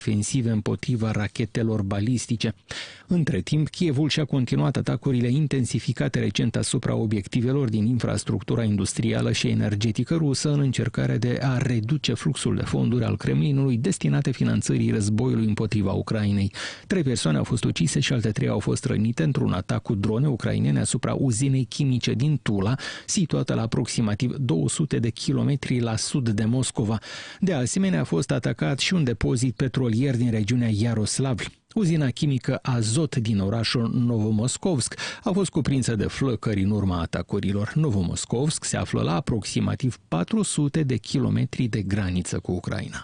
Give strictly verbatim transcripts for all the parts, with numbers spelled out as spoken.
ofensive împotriva rachetelor balistice. Între timp, Kievul și-a continuat atacurile intensificate recent asupra obiectivelor din infrastructura industrială și energetică rusă în încercarea de a reduce fluxul de fonduri al Kremlinului destinate finanțării războiului împotriva Ucrainei. Trei persoane au fost ucise și alte trei au fost rănite într-un atac cu drone ucrainene asupra uzinei chimice din Tula, situată la aproximativ două sute de kilometri la sud de Moscova. De asemenea, a fost atacat și un depozit petrolier din regiunea Iaroslavl. Uzina chimică Azot din orașul Novomoskovsk a fost cuprinsă de flăcări în urma atacurilor. Novomoskovsk se află la aproximativ patru sute de kilometri de graniță cu Ucraina.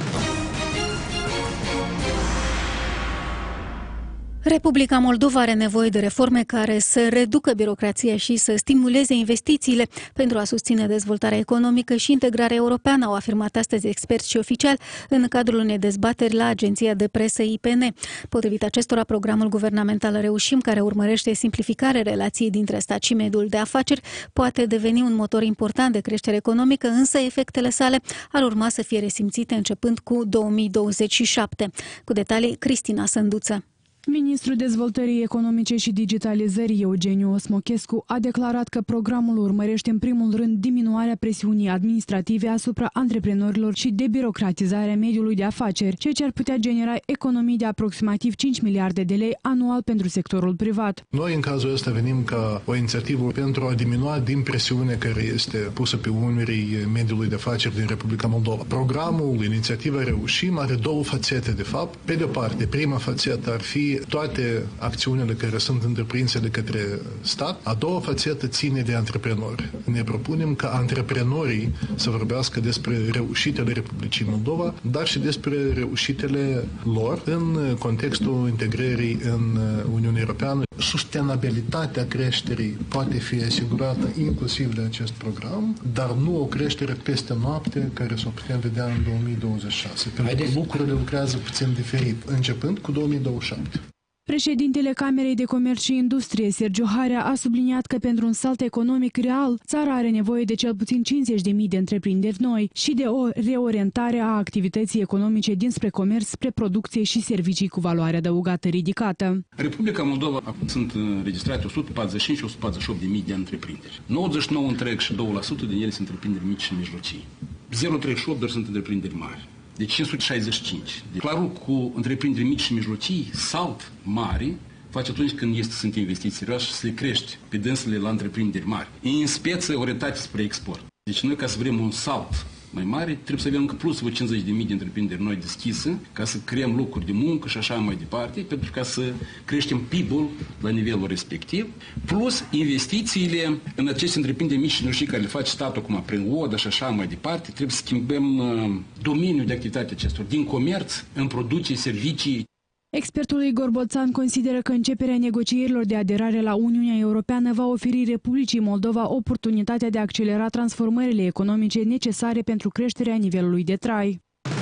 Republica Moldova are nevoie de reforme care să reducă birocrația și să stimuleze investițiile pentru a susține dezvoltarea economică și integrarea europeană, au afirmat astăzi experți și oficiali în cadrul unei dezbateri la agenția de presă I P N. Potrivit acestora, programul guvernamental Reușim, care urmărește simplificarea relației dintre stat și mediul de afaceri, poate deveni un motor important de creștere economică, însă efectele sale ar urma să fie resimțite începând cu două mii douăzeci și șapte. Cu detalii, Cristina Sânduță. Ministrul Dezvoltării Economice și Digitalizării Eugeniu Osmochescu a declarat că programul urmărește în primul rând diminuarea presiunii administrative asupra antreprenorilor și debirocratizarea mediului de afaceri, ceea ce ar putea genera economii de aproximativ cinci miliarde de lei anual pentru sectorul privat. Noi în cazul ăsta venim ca o inițiativă pentru a diminua din presiunea care este pusă pe umerii mediului de afaceri din Republica Moldova. Programul, inițiativa Reușim, are două fațete de fapt. Pe de o parte, prima fațetă ar fi toate acțiunile care sunt întreprinse de către stat. A doua fațetă ține de antreprenori. Ne propunem ca antreprenorii să vorbească despre reușitele Republicii Moldova, dar și despre reușitele lor în contextul integrării în Uniunea Europeană. Sustenabilitatea creșterii poate fi asigurată inclusiv de acest program, dar nu o creștere peste noapte care s-o putem vedea în două mii douăzeci și șase, pentru că lucrurile lucrează puțin diferit, începând cu două mii douăzeci și șapte. Președintele Camerei de Comerț și Industrie, Sergiu Harea, a subliniat că pentru un salt economic real, țara are nevoie de cel puțin cincizeci de mii de întreprinderi noi și de o reorientare a activității economice dinspre comerț spre producție și servicii cu valoare adăugată ridicată. Republica Moldova sunt înregistrate o sută patruzeci și cinci și o sută patruzeci și opt de mii de întreprinderi. nouăzeci și nouă întreg și doi la sută din ele sunt întreprinderi mici și mijlocii. zero virgulă treizeci și opt doar sunt întreprinderi mari. De cinci sute șaizeci și cinci. Clarul cu întreprinderi mici și mijlocii, salt mari, face atunci când este, sunt investiții serioase și să le crești pe dânsele la întreprinderi mari. În speță orientate spre export. Deci noi, ca să vrem un salt mai mare, trebuie să avem încă plus cincizeci de mii de întreprinderi noi deschise, ca să creăm locuri de muncă și așa mai departe, pentru ca să creștem P I B-ul la nivelul respectiv, plus investițiile în aceste întreprinderi mici și mijlocii care le face statul acum prin O D A și așa mai departe, trebuie să schimbăm uh, domeniul de activitate acestor, din comerț în producție, servicii. Expertul Igor Boțan consideră că începerea negocierilor de aderare la Uniunea Europeană va oferi Republicii Moldova oportunitatea de a accelera transformările economice necesare pentru creșterea nivelului de trai.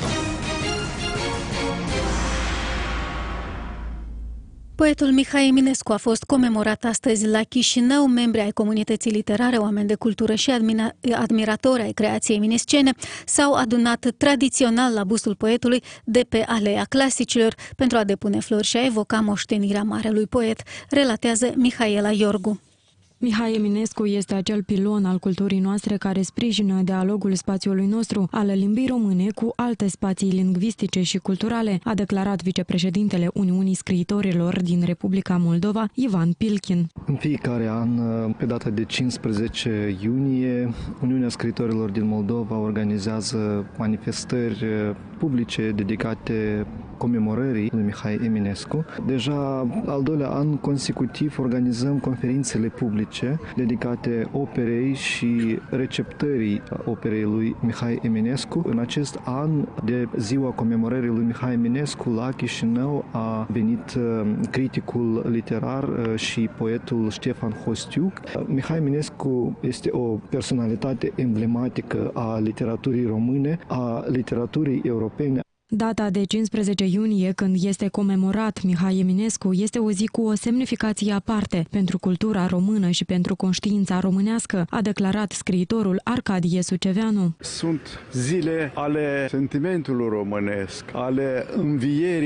Poetul Mihai Eminescu a fost comemorat astăzi la Chișinău. Membri ai comunității literare, oameni de cultură și admiratori ai creației eminescene s-au adunat tradițional la bustul poetului de pe Aleea Clasicilor pentru a depune flori și a evoca moștenirea marelui poet, relatează Mihaela Iorgu. Mihai Eminescu este acel pilon al culturii noastre care sprijină dialogul spațiului nostru, al limbii române cu alte spații lingvistice și culturale, a declarat vicepreședintele Uniunii Scriitorilor din Republica Moldova, Ivan Pilkin. În fiecare an, pe data de cincisprezece iunie, Uniunea Scriitorilor din Moldova organizează manifestări publice dedicate comemorării lui Mihai Eminescu. Deja al doilea an consecutiv organizăm conferințele publice dedicate operei și receptării operei lui Mihai Eminescu. În acest an de ziua comemorării lui Mihai Eminescu, la Chișinău a venit criticul literar și poetul Ștefan Hostiuc. Mihai Eminescu este o personalitate emblematică a literaturii române, a literaturii europene. Data de cincisprezece iunie, când este comemorat Mihai Eminescu, este o zi cu o semnificație aparte pentru cultura română și pentru conștiința românească, a declarat scriitorul Arcadie Suceveanu. Sunt zile ale sentimentului românesc, ale învierii